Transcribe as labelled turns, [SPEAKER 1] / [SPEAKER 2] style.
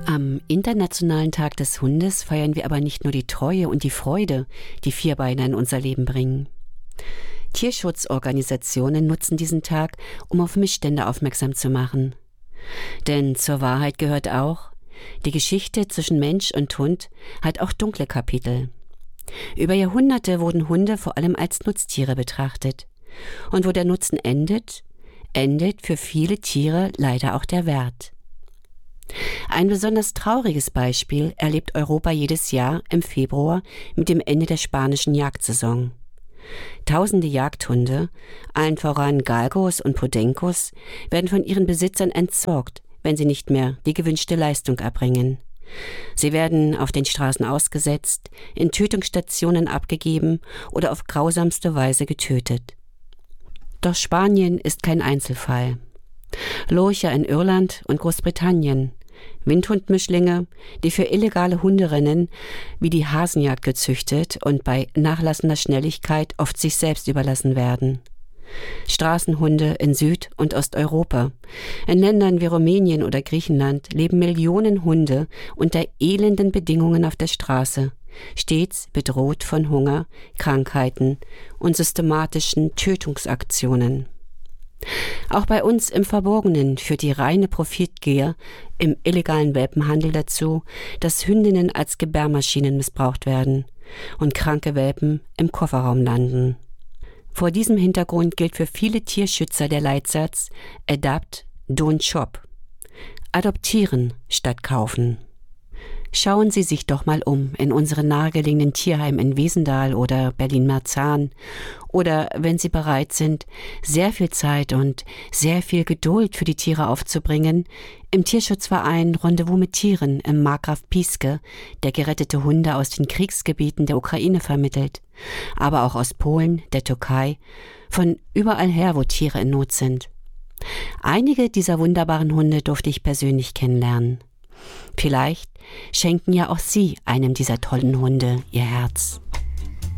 [SPEAKER 1] Am Internationalen Tag des Hundes feiern wir aber nicht nur die Treue und die Freude, die Vierbeiner in unser Leben bringen. Tierschutzorganisationen nutzen diesen Tag, um auf Missstände aufmerksam zu machen. Denn zur Wahrheit gehört auch, die Geschichte zwischen Mensch und Hund hat auch dunkle Kapitel. Über Jahrhunderte wurden Hunde vor allem als Nutztiere betrachtet. Und wo der Nutzen endet, endet für viele Tiere leider auch der Wert. Ein besonders trauriges Beispiel erlebt Europa jedes Jahr im Februar mit dem Ende der spanischen Jagdsaison. Tausende Jagdhunde, allen voran Galgos und Podencos, werden von ihren Besitzern entsorgt, wenn sie nicht mehr die gewünschte Leistung erbringen. Sie werden auf den Straßen ausgesetzt, in Tötungsstationen abgegeben oder auf grausamste Weise getötet. Doch Spanien ist kein Einzelfall. Lurcher in Irland und Großbritannien, Windhundmischlinge, die für illegale Hunderennen wie die Hasenjagd gezüchtet und bei nachlassender Schnelligkeit oft sich selbst überlassen werden. Straßenhunde in Süd- und Osteuropa. In Ländern wie Rumänien oder Griechenland leben Millionen Hunde unter elenden Bedingungen auf der Straße, stets bedroht von Hunger, Krankheiten und systematischen Tötungsaktionen. Auch bei uns im Verborgenen führt die reine Profitgier im illegalen Welpenhandel dazu, dass Hündinnen als Gebärmaschinen missbraucht werden und kranke Welpen im Kofferraum landen. Vor diesem Hintergrund gilt für viele Tierschützer der Leitsatz Adopt, don't shop. Adoptieren statt kaufen. Schauen Sie sich doch mal um in unseren nahegelegenen Tierheimen in Wiesendahl oder Berlin-Marzahn oder, wenn Sie bereit sind, sehr viel Zeit und sehr viel Geduld für die Tiere aufzubringen, im Tierschutzverein Rendezvous mit Tieren im Markgraf Pieske, der gerettete Hunde aus den Kriegsgebieten der Ukraine vermittelt, aber auch aus Polen, der Türkei, von überall her, wo Tiere in Not sind. Einige dieser wunderbaren Hunde durfte ich persönlich kennenlernen. Vielleicht schenken ja auch Sie einem dieser tollen Hunde Ihr Herz.